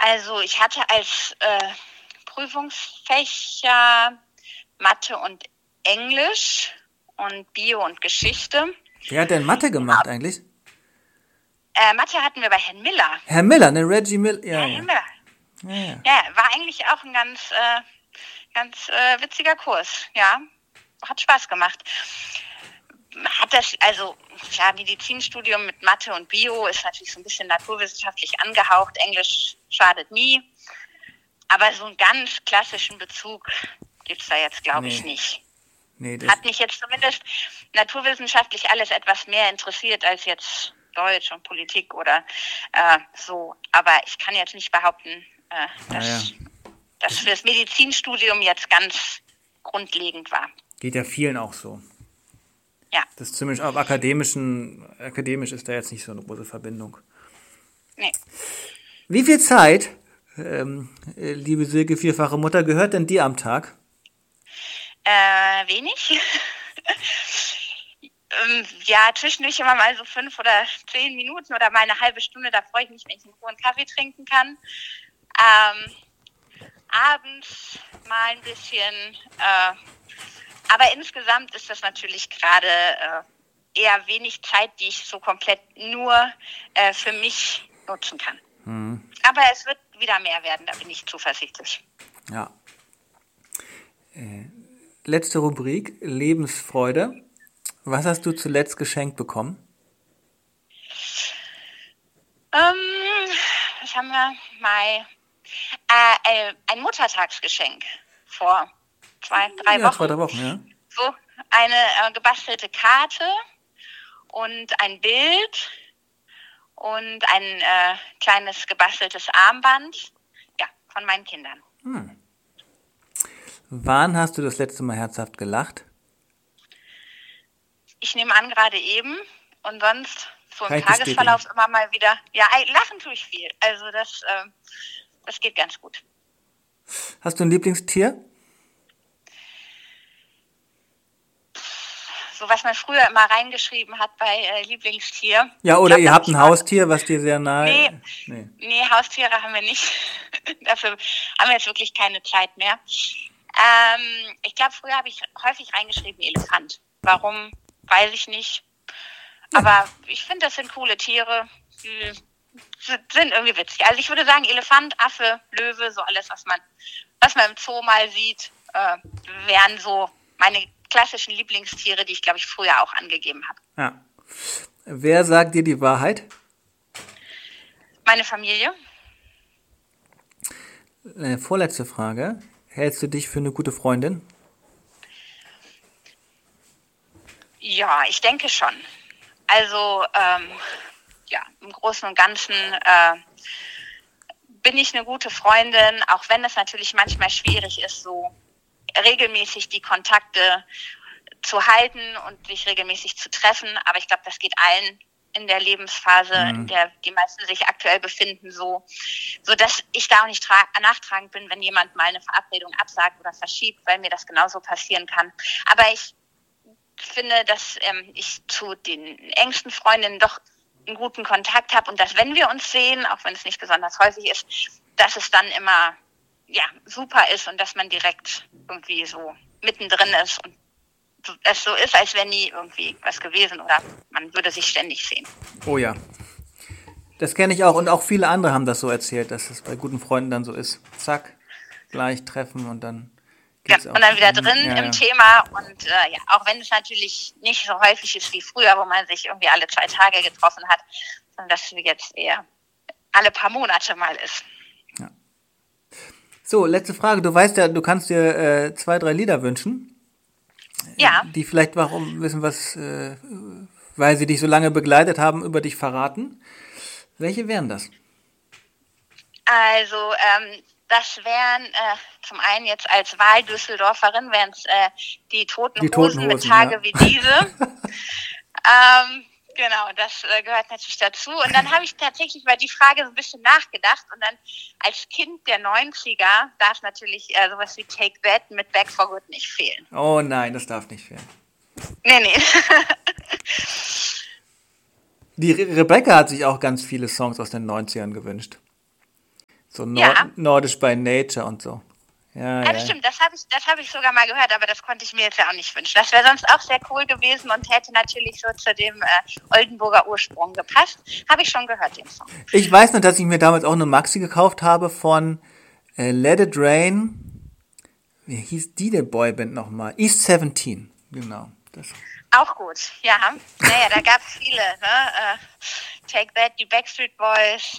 Also ich hatte als Prüfungsfächer Mathe und Englisch und Bio und Geschichte. Wer hat denn Mathe gemacht eigentlich? Mathe hatten wir bei Herrn Miller. Herr Miller, ne? Reggie Miller. Ja, Ja, Herr ja. Miller. Ja. Ja, war eigentlich auch ein ganz witziger Kurs. Ja, hat Spaß gemacht. Medizinstudium mit Mathe und Bio ist natürlich so ein bisschen naturwissenschaftlich angehaucht. Englisch schadet nie. Aber so einen ganz klassischen Bezug gibt es da jetzt, glaube ich, nicht. Nee, Hat mich jetzt zumindest naturwissenschaftlich alles etwas mehr interessiert als jetzt Deutsch und Politik oder so. Aber ich kann jetzt nicht behaupten, dass für das Medizinstudium jetzt ganz grundlegend war. Geht ja vielen auch so. Ja. Das ist zumindest auf akademisch ist da jetzt nicht so eine große Verbindung. Nee. Wie viel Zeit, liebe Silke, vierfache Mutter, gehört denn dir am Tag? Wenig. Zwischendurch immer mal so 5 oder 10 Minuten oder mal eine halbe Stunde. Da freue ich mich, wenn ich in Ruhe einen Kaffee trinken kann. Abends mal ein bisschen. Aber insgesamt ist das natürlich gerade eher wenig Zeit, die ich so komplett nur für mich nutzen kann. Aber es wird wieder mehr werden, da bin ich zuversichtlich. Ja. Letzte Rubrik, Lebensfreude. Was hast du zuletzt geschenkt bekommen? Was haben wir mal? Ein Muttertagsgeschenk vor 2-3 Wochen. Ja, 2-3 Wochen, ja. So eine gebastelte Karte und ein Bild und ein kleines gebasteltes Armband, ja, von meinen Kindern. Wann hast du das letzte Mal herzhaft gelacht? Ich nehme an, gerade eben und sonst so im Kann ich Tagesverlauf bestätigen. immer mal wieder. Ja, lachen tue ich viel. Also das geht ganz gut. Hast du ein Lieblingstier? So was man früher immer reingeschrieben hat bei Lieblingstier. Ja, oder ihr habt ein Haustier, was dir sehr nahe... Nee, Haustiere haben wir nicht. Dafür haben wir jetzt wirklich keine Zeit mehr. Ich glaube, früher habe ich häufig reingeschrieben Elefant. Warum, weiß ich nicht. Aber ich finde, das sind coole Tiere. Die sind irgendwie witzig. Also ich würde sagen, Elefant, Affe, Löwe, so alles, was man im Zoo mal sieht, wären so meine klassischen Lieblingstiere, die ich, glaube ich, früher auch angegeben habe. Ja. Wer sagt dir die Wahrheit? Meine Familie. Vorletzte Frage. Hältst du dich für eine gute Freundin? Ja, ich denke schon. Also, im Großen und Ganzen bin ich eine gute Freundin, auch wenn es natürlich manchmal schwierig ist, so regelmäßig die Kontakte zu halten und sich regelmäßig zu treffen. Aber ich glaube, das geht allen in der Lebensphase, in der die meisten sich aktuell befinden, so dass ich da auch nicht nachtragend bin, wenn jemand mal eine Verabredung absagt oder verschiebt, weil mir das genauso passieren kann. Aber ich finde, dass ich zu den engsten Freundinnen doch einen guten Kontakt habe und dass, wenn wir uns sehen, auch wenn es nicht besonders häufig ist, dass es dann immer super ist und dass man direkt irgendwie so mittendrin ist und es so ist, als wäre nie irgendwie was gewesen oder man würde sich ständig sehen. Oh ja. Das kenne ich auch und auch viele andere haben das so erzählt, dass es bei guten Freunden dann so ist. Zack, gleich treffen und dann geht's auch. Und dann wieder drin im Thema und auch wenn es natürlich nicht so häufig ist wie früher, wo man sich irgendwie alle 2 Tage getroffen hat, sondern dass es jetzt eher alle paar Monate mal ist. Ja. So, letzte Frage. Du weißt ja, du kannst dir 2, 3 Lieder wünschen. Ja. Die vielleicht warum wissen, was, weil sie dich so lange begleitet haben, über dich verraten. Welche wären das? Also, das wären zum einen jetzt als Wahl-Düsseldorferin wären es die Toten Hosen mit Tage wie diese. Genau, das gehört natürlich dazu. Und dann habe ich tatsächlich über die Frage so ein bisschen nachgedacht. Und dann als Kind der 90er darf natürlich sowas wie Take That mit Back for Good nicht fehlen. Oh nein, das darf nicht fehlen. Nee. Die Rebecca hat sich auch ganz viele Songs aus den 90ern gewünscht. So Ja. Nordisch by Nature und so. Ja, Ja, ja. das stimmt, das hab ich sogar mal gehört, aber das konnte ich mir jetzt ja auch nicht wünschen. Das wäre sonst auch sehr cool gewesen und hätte natürlich so zu dem Oldenburger Ursprung gepasst. Habe ich schon gehört, den Song. Ich weiß noch, dass ich mir damals auch eine Maxi gekauft habe von Let It Rain. Wie hieß die der Boyband nochmal? East 17, genau. Das. Auch gut, ja. Naja, da gab es viele, ne? Take That, die Backstreet Boys,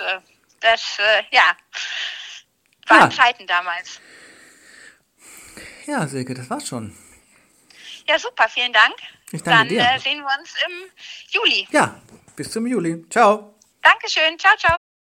waren Zeiten damals. Ja, Silke, das war's schon. Ja, super, vielen Dank. Ich danke dir. Dann sehen wir uns im Juli. Ja, bis zum Juli. Ciao. Dankeschön, ciao, ciao.